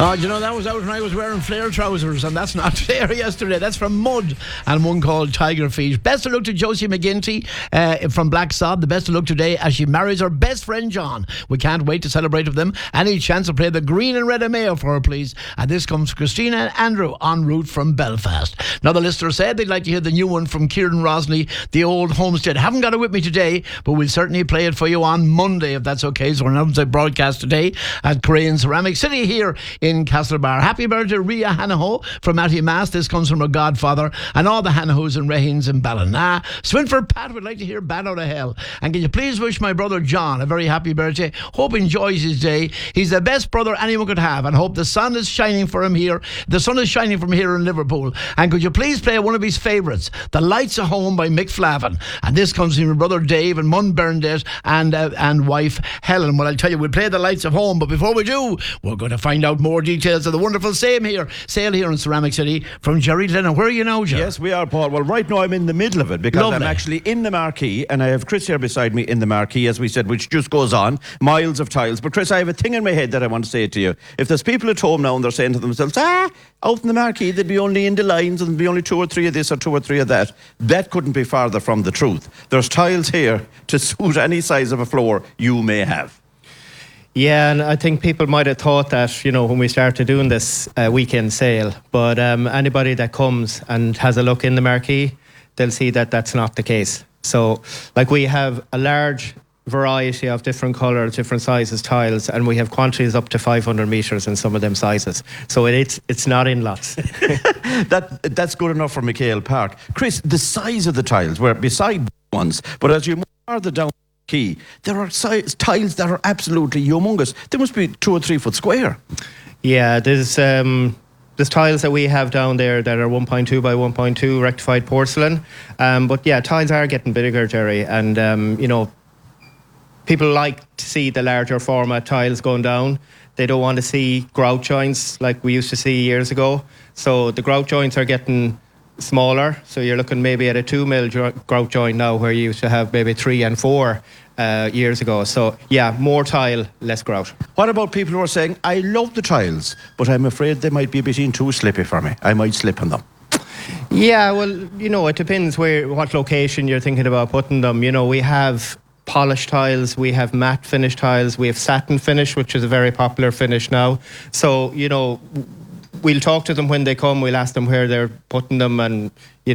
Oh, do you know, that was out when I was wearing flare trousers, and that's not today or yesterday. That's from Mud and one called Tiger Feet. Best of luck to Josie McGinty from Black Sod. The best of luck today as she marries her best friend John. We can't wait to celebrate with them. Any chance to play the green and red of Mayo for her, please. And this comes to Christina and Andrew en route from Belfast. Now, the listener said they'd like to hear the new one from Kieran Rosley, The Old Homestead. Haven't got it with me today, but we'll certainly play it for you on Monday, if that's okay. So we're announcing a broadcast today at Crane Ceramic City here in Castlebar. Happy birthday, Ria Hanaho from Matty Mass. This comes from her godfather and all the Hanahos and Rahins in Ballina. Swinford Pat would like to hear Bad Out of Hell. And can you please wish my brother John a very happy birthday? Hope he enjoys his day. He's the best brother anyone could have, and hope the sun is shining for him here. The sun is shining from here in Liverpool. And could you please play one of his favourites, The Lights of Home by Mick Flavin? And this comes from my brother Dave and Mun Bernadette and wife Helen. Well, I'll tell you, we'll play The Lights of Home, but before we do, we're going to find out more details of the wonderful sale here in Ceramic City from Jerry Lennon. Where are you now, Jerry? Yes, we are, Paul. Well, right now I'm in the middle of it because Lovely. I'm actually in the marquee, and I have Chris here beside me in the marquee, as we said, which just goes on, miles of tiles. But Chris, I have a thing in my head that I want to say to you. If there's people at home now and they're saying to themselves, out in the marquee they'd be only in the lines and there'd be only 2 or 3 of this or 2 or 3 of that, that couldn't be farther from the truth. There's tiles here to suit any size of a floor you may have. Yeah, and I think people might have thought that, when we started doing this weekend sale, but anybody that comes and has a look in the marquee, they'll see that that's not the case. So, we have a large variety of different colours, different sizes tiles, and we have quantities up to 500 metres in some of them sizes. So it's not in lots. That's good enough for Michael Park. Chris, the size of the tiles were beside ones, but as you move farther down key, there are tiles that are absolutely humongous. They must be 2 or 3 foot square. Yeah, there's tiles that we have down there that are 1.2 by 1.2 rectified porcelain. But yeah, tiles are getting bigger, Jerry, and people like to see the larger format tiles going down. They don't want to see grout joints like we used to see years ago. So the grout joints are getting smaller, so you're looking maybe at a 2 mil grout joint now, where you used to have maybe 3 and 4 years ago. So yeah, more tile, less grout. What about people who are saying, I love the tiles, but I'm afraid they might be a bit too slippy for me, I might slip on them? Yeah, well, it depends what location you're thinking about putting them. We have polished tiles, we have matte finish tiles, we have satin finish, which is a very popular finish now. So we'll talk to them when they come. We'll ask them where they're putting them, and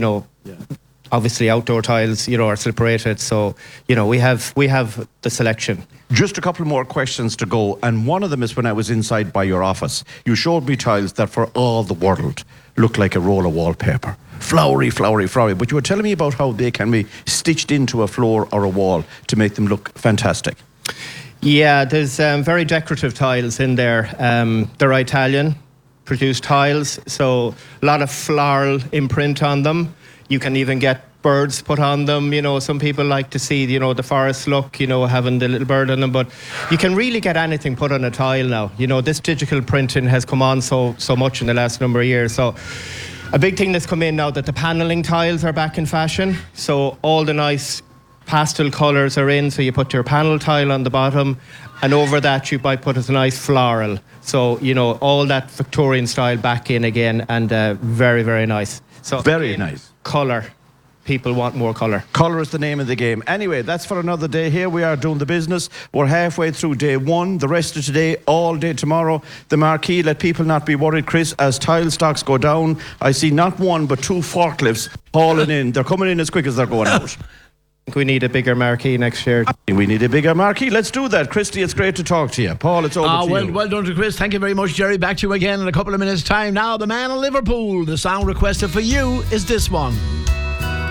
obviously outdoor tiles, are slip rated. So we have the selection. Just a couple more questions to go, and one of them is when I was inside by your office. You showed me tiles that for all the world look like a roll of wallpaper. Flowery, flowery, flowery. But you were telling me about how they can be stitched into a floor or a wall to make them look fantastic. Yeah, there's very decorative tiles in there. They're Italian produced tiles, so a lot of floral imprint on them. You can even get birds put on them. Some people like to see the forest look, having the little bird on them, but you can really get anything put on a tile now. This digital printing has come on so much in the last number of years. So a big thing that's come in now, that the paneling tiles are back in fashion. So all the nice pastel colours are in, so you put your panel tile on the bottom, and over that you might put a nice floral. So, all that Victorian style back in again, and very, very nice. So very nice. Colour. People want more colour. Colour is the name of the game. Anyway, that's for another day. Here we are doing the business. We're halfway through day 1. The rest of today, all day tomorrow. The marquee, let people not be worried, Chris, as tile stocks go down. I see not 1 but 2 forklifts hauling in. They're coming in as quick as they're going out. We need a bigger marquee next year. We need a bigger marquee. Let's do that. Christy, it's great to talk to you. Paul, it's over to you. Well done to Chris. Thank you very much, Jerry. Back to you again in a couple of minutes' time. Now, the man in Liverpool. The sound requested for you is this one.